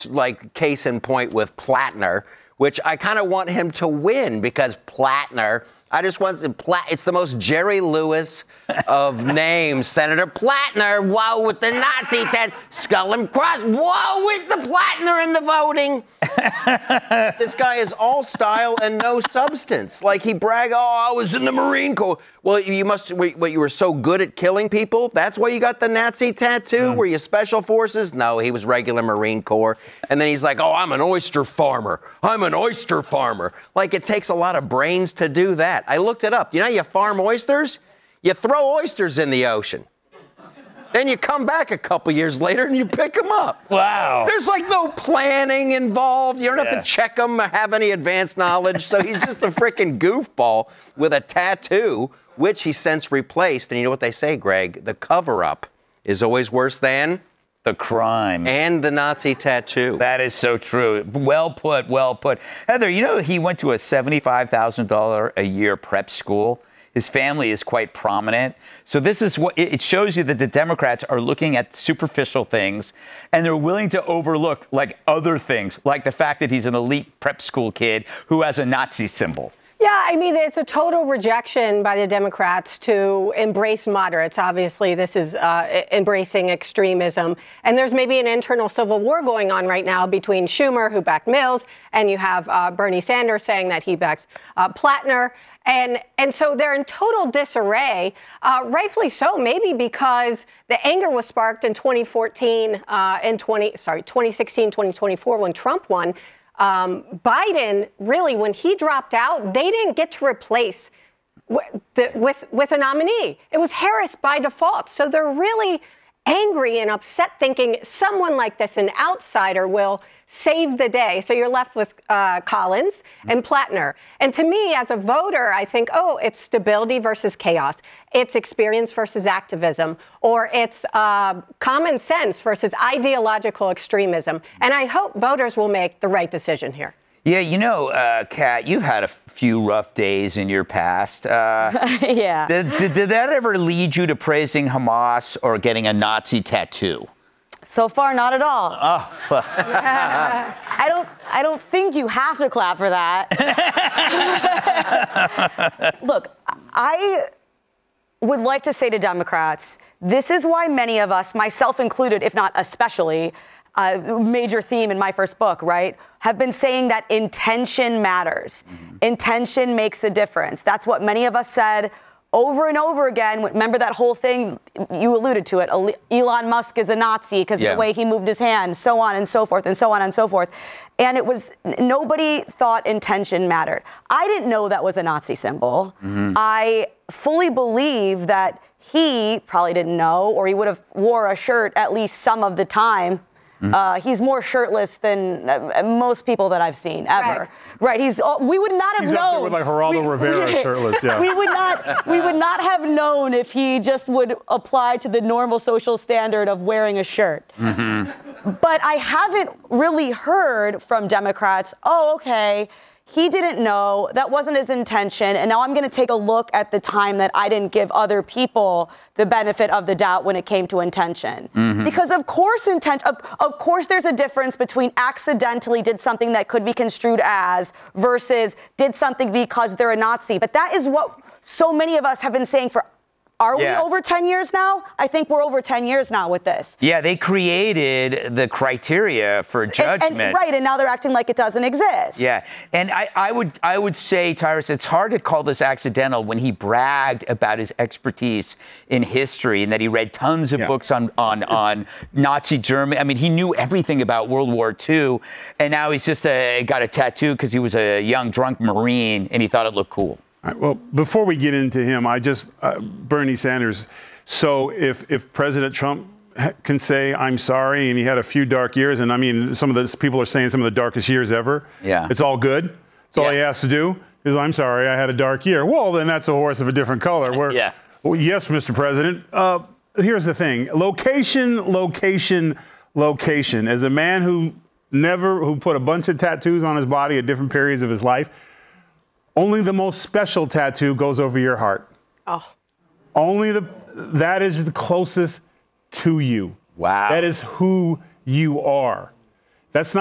like case in point with Plattner, which I kind of want him to win because Plattner, I just want it's the most Jerry Lewis of names. Senator Plattner, whoa, with the Nazi tat, skull and cross, whoa, with the Plattner in the voting. This guy is all style and no substance. Like he bragged, oh, I was in the Marine Corps. Well, you were so good at killing people? That's why you got the Nazi tattoo? Were you special forces? No, he was regular Marine Corps. And then he's like, oh, I'm an oyster farmer. I'm an oyster farmer. Like it takes a lot of brains to do that. I looked it up. You know how you farm oysters? You throw oysters in the ocean. Then you come back a couple years later and you pick them up. Wow. There's like no planning involved. You don't have to check them or have any advanced knowledge. So he's just a freaking goofball with a tattoo, which he since replaced. And you know what they say, Greg? The cover-up is always worse than the crime. And the Nazi tattoo. That is so true. Well put, well put. Heather, you know he went to a $75,000 a year prep school. His family is quite prominent. So this is what it shows you, that the Democrats are looking at superficial things and they're willing to overlook like other things, like the fact that he's an elite prep school kid who has a Nazi symbol. Yeah, I mean, it's a total rejection by the Democrats to embrace moderates. Obviously, this is embracing extremism. And there's maybe an internal civil war going on right now between Schumer, who backed Mills, and you have Bernie Sanders saying that he backs Plattner. And so they're in total disarray, rightfully so, maybe because the anger was sparked in 2016, 2024, when Trump won. Biden, really, when he dropped out, they didn't get to replace with a nominee. It was Harris by default. So they're really angry and upset, thinking someone like this, an outsider, will save the day. So you're left with Collins and Plattner. And to me, as a voter, I think, oh, it's stability versus chaos. It's experience versus activism. Or it's common sense versus ideological extremism. And I hope voters will make the right decision here. Yeah, you know, Kat, you've had a few rough days in your past. Yeah. Did that ever lead you to praising Hamas or getting a Nazi tattoo? So far, not at all. Oh. I don't think you have to clap for that. Look, I would like to say to Democrats, this is why many of us, myself included, if not especially, major theme in my first book, right, have been saying that intention matters. Intention makes a difference. That's what many of us said over and over again. Remember that whole thing, you alluded to it, Elon Musk is a Nazi because of the way he moved his hand, so on and so forth, and so on and so forth. And it was, nobody thought intention mattered. I didn't know that was a Nazi symbol. I fully believe that he probably didn't know, or he would have wore a shirt at least some of the time. He's more shirtless than most people that I've seen ever. Right. We would not have known. He's up there with like Geraldo Rivera shirtless. Yeah. We would not have known if he just would apply to the normal social standard of wearing a shirt. But I haven't really heard from Democrats, oh, okay, he didn't know, that wasn't his intention, and now I'm going to take a look at the time that I didn't give other people the benefit of the doubt when it came to intention. Because of course of course there's a difference between accidentally did something that could be construed as versus did something because they're a Nazi. But that is what so many of us have been saying for, are we over 10 years now? I think we're over 10 years now with this. Yeah, they created the criteria for judgment. And now they're acting like it doesn't exist. Yeah, and I would say, Tyrus, it's hard to call this accidental when he bragged about his expertise in history and that he read tons of books on Nazi Germany. I mean, he knew everything about World War II, and now he's just got a tattoo because he was a young drunk Marine and he thought it looked cool. All right, well, before we get into him, Bernie Sanders. So if President Trump can say, I'm sorry, and he had a few dark years, and I mean, some of the people are saying some of the darkest years ever. Yeah. It's all good. It's all he has to do is, I'm sorry, I had a dark year. Well, then that's a horse of a different color. Well, yes, Mr. President. Here's the thing. Location. As a man who put a bunch of tattoos on his body at different periods of his life, only the most special tattoo goes over your heart. Oh. That is the closest to you. Wow. That is who you are. That's not